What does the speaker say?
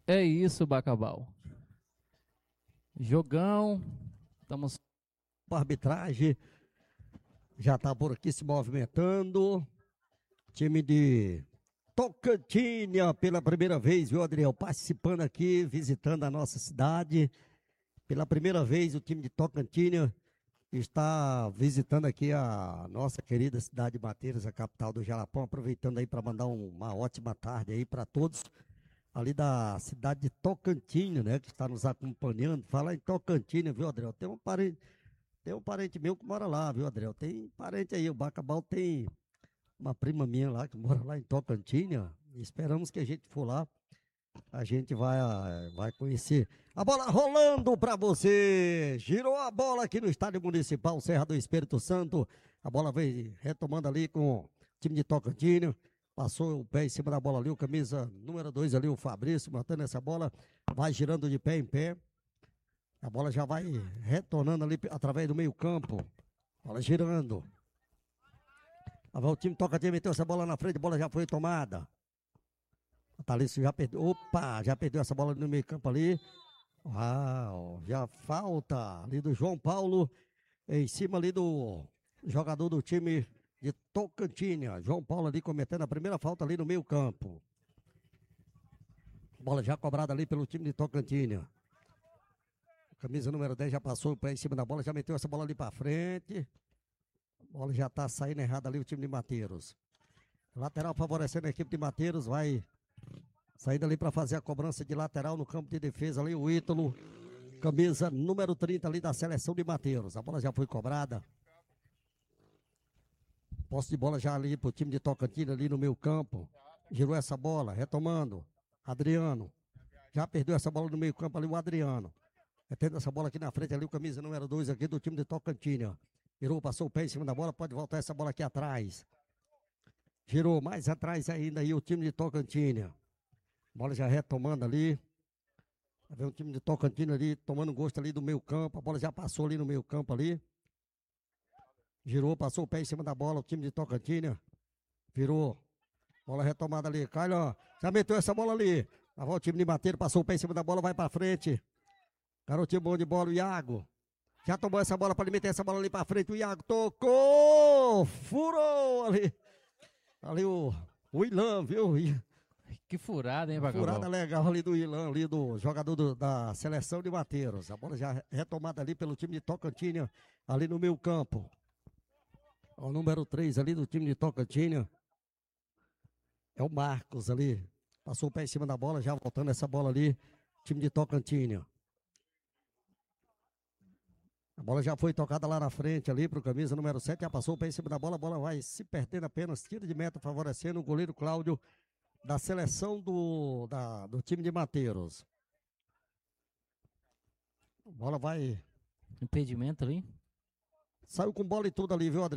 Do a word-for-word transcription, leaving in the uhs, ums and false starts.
É isso, Bacabal. Jogão. Estamos. A arbitragem já tá por aqui se movimentando. Time de Tocantinha pela primeira vez, viu, Adriel? Participando aqui, visitando a nossa cidade. Pela primeira vez, o time de Tocantinha está visitando aqui a nossa querida cidade de Mateiros, a capital do Jalapão. Aproveitando aí para mandar um- uma ótima tarde aí para todos ali da cidade de Tocantinha, né? Que está nos acompanhando. Fala em Tocantinha, viu, Adriel? Tem um parente, tem um parente meu que mora lá, viu, Adriel? Tem parente aí, o Bacabal tem uma prima minha lá que mora lá em Tocantinha. Esperamos que a gente for lá, a gente vai, ah, vai conhecer. A bola rolando para você. Girou a bola aqui no Estádio Municipal Serra do Espírito Santo. A bola veio retomando ali com o time de Tocantinho. Passou o pé em cima da bola ali, o camisa número dois ali, o Fabrício, matando essa bola. Vai girando de pé em pé. A bola já vai retornando ali através do meio campo. Bola girando. O time Tocantinho meteu essa bola na frente, a bola já foi tomada. O Thalício já perdeu. Opa, já perdeu essa bola no meio campo ali. Uau, já falta ali do João Paulo em cima ali do jogador do time de Tocantinha. João Paulo ali cometendo a primeira falta ali no meio campo. Bola já cobrada ali pelo time de Tocantinha. Camisa número dez já passou o pé em cima da bola, já meteu essa bola ali pra frente. A bola já tá saindo errada ali o time de Mateiros. Lateral favorecendo a equipe de Mateiros, vai saindo ali para fazer a cobrança de lateral no campo de defesa ali, o Ítalo, camisa número trinta ali da seleção de Mateiros. A bola já foi cobrada. Posse de bola já ali pro time de Tocantins ali no meio campo. Girou essa bola, retomando. Adriano. Já perdeu essa bola no meio campo ali o Adriano. Retendo essa bola aqui na frente ali, o camisa número dois aqui do time de Tocantins. Girou, passou o pé em cima da bola, pode voltar essa bola aqui atrás. Girou mais atrás ainda aí o time de Tocantins. Bola já retomando ali. Vai ver o time de Tocantins ali tomando gosto ali do meio campo. A bola já passou ali no meio campo ali. Girou, passou o pé em cima da bola. O time de Tocantins virou. Bola retomada ali. Carlão já meteu essa bola ali. Lá vai o time de Mateiro, passou o pé em cima da bola, vai pra frente. Garotinho bom de bola, o Iago. Já tomou essa bola para meter essa bola ali pra frente. O Iago tocou! Furou ali. Ali o, o Ilan, viu? Que furada, hein, Uma furada Bacabal? legal ali do Ilan, ali do jogador do- da seleção de Mateiros. A bola já retomada ali pelo time de Tocantinha, ali no meio campo. O número três ali do time de Tocantinha é o Marcos ali. Passou o pé em cima da bola, já voltando essa bola ali, time de Tocantinha. A bola já foi tocada lá na frente ali pro camisa número sete, já passou o pé em cima da bola, a bola vai se perdendo apenas, tiro de meta favorecendo o goleiro Cláudio da seleção do, da, do time de Mateiros. A bola vai. Impedimento ali. Saiu com bola e tudo ali, viu, Adriano?